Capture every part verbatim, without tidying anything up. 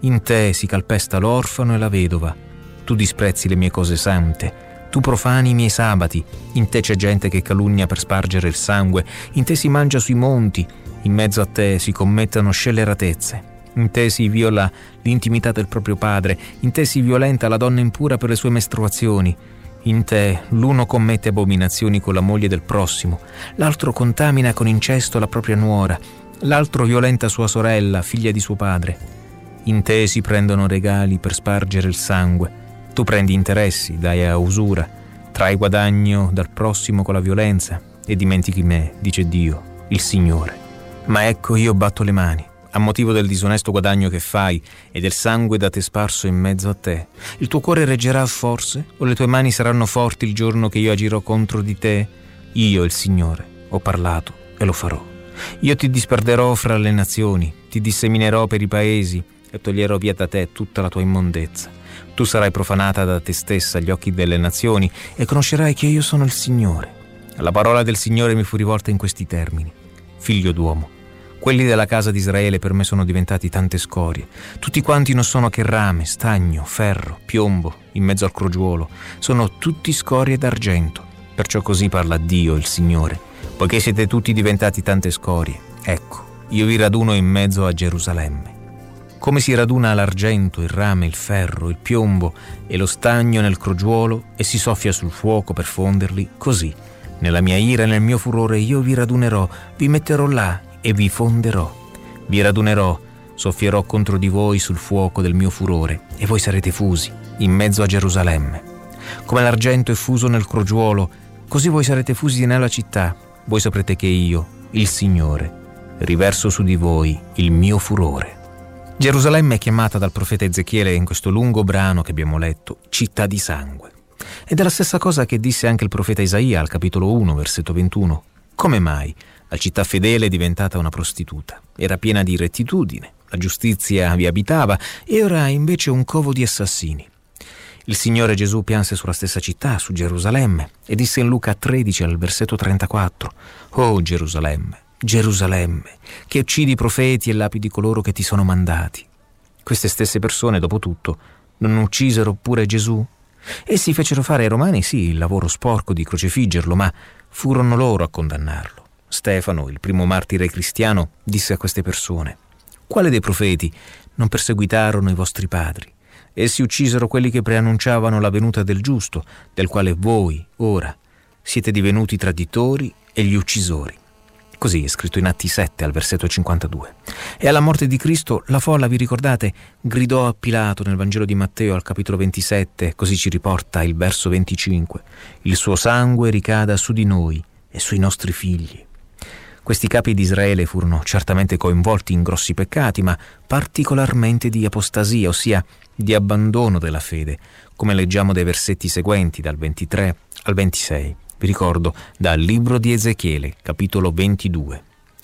In te si calpesta l'orfano e la vedova. Tu disprezzi le mie cose sante. Tu profani i miei sabati. In te c'è gente che calunnia per spargere il sangue. In te si mangia sui monti. In mezzo a te si commettono scelleratezze. In te si viola l'intimità del proprio padre. In te si violenta la donna impura per le sue mestruazioni. In te l'uno commette abominazioni con la moglie del prossimo. L'altro contamina con incesto la propria nuora. L'altro violenta sua sorella, figlia di suo padre. In te si prendono regali per spargere il sangue. Tu prendi interessi, dai a usura, trai guadagno dal prossimo con la violenza e dimentichi me, dice Dio, il Signore. Ma ecco, io batto le mani a motivo del disonesto guadagno che fai e del sangue da te sparso in mezzo a te. Il tuo cuore reggerà forse, o le tue mani saranno forti il giorno che io agirò contro di te? Io, il Signore, ho parlato e lo farò. Io ti disperderò fra le nazioni, ti disseminerò per i paesi e toglierò via da te tutta la tua immondezza. Tu sarai profanata da te stessa agli occhi delle nazioni e conoscerai che io sono il Signore. La parola del Signore mi fu rivolta in questi termini. Figlio d'uomo, quelli della casa di Israele per me sono diventati tante scorie. Tutti quanti non sono che rame, stagno, ferro, piombo, in mezzo al crogiuolo. Sono tutti scorie d'argento. Perciò così parla Dio, il Signore. Poiché siete tutti diventati tante scorie, ecco, io vi raduno in mezzo a Gerusalemme. Come si raduna l'argento, il rame, il ferro, il piombo e lo stagno nel crogiuolo e si soffia sul fuoco per fonderli, così, nella mia ira e nel mio furore io vi radunerò, vi metterò là e vi fonderò. Vi radunerò, soffierò contro di voi sul fuoco del mio furore e voi sarete fusi in mezzo a Gerusalemme. Come l'argento è fuso nel crogiuolo, così voi sarete fusi nella città. Voi saprete che io, il Signore, riverso su di voi il mio furore. Gerusalemme è chiamata dal profeta Ezechiele in questo lungo brano che abbiamo letto, città di sangue. Ed è la stessa cosa che disse anche il profeta Isaia al capitolo uno, versetto ventuno. Come mai la città fedele è diventata una prostituta? Era piena di rettitudine, la giustizia vi abitava e ora è invece un covo di assassini. Il Signore Gesù pianse sulla stessa città, su Gerusalemme, e disse in Luca tredici al versetto trentaquattro: «Oh Gerusalemme, Gerusalemme, che uccidi i profeti e lapidi coloro che ti sono mandati». Queste stesse persone, dopo tutto, non uccisero pure Gesù? Essi fecero fare ai Romani, sì, il lavoro sporco di crocifiggerlo, ma furono loro a condannarlo. Stefano, il primo martire cristiano, disse a queste persone: «Quale dei profeti non perseguitarono i vostri padri? Essi uccisero quelli che preannunciavano la venuta del giusto, del quale voi, ora, siete divenuti traditori e gli uccisori». Così è scritto in Atti sette al versetto cinquantadue. E alla morte di Cristo la folla, vi ricordate, gridò a Pilato nel Vangelo di Matteo al capitolo ventisette, così ci riporta il verso venticinque: «Il suo sangue ricada su di noi e sui nostri figli». Questi capi di Israele furono certamente coinvolti in grossi peccati, ma particolarmente di apostasia, ossia di abbandono della fede, come leggiamo dai versetti seguenti dal ventitré al ventisei. Vi ricordo dal libro di Ezechiele, capitolo ventidue.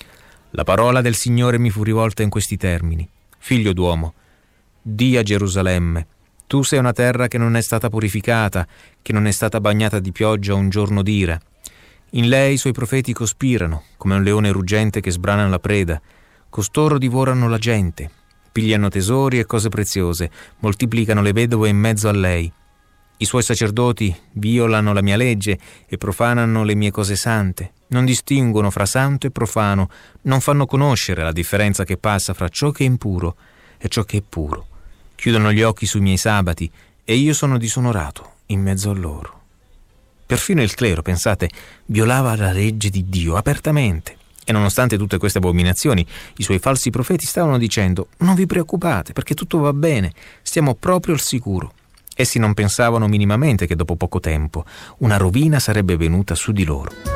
La parola del Signore mi fu rivolta in questi termini: «Figlio d'uomo, di a Gerusalemme, tu sei una terra che non è stata purificata, che non è stata bagnata di pioggia un giorno d'ira. In lei i suoi profeti cospirano, come un leone ruggente che sbrana la preda. Costoro divorano la gente, pigliano tesori e cose preziose, moltiplicano le vedove in mezzo a lei. I suoi sacerdoti violano la mia legge e profanano le mie cose sante. Non distinguono fra santo e profano, non fanno conoscere la differenza che passa fra ciò che è impuro e ciò che è puro. Chiudono gli occhi sui miei sabati e io sono disonorato in mezzo a loro». Perfino il clero, pensate, violava la legge di Dio apertamente. E nonostante tutte queste abominazioni, i suoi falsi profeti stavano dicendo: «Non vi preoccupate, perché tutto va bene, stiamo proprio al sicuro». Essi non pensavano minimamente che dopo poco tempo una rovina sarebbe venuta su di loro.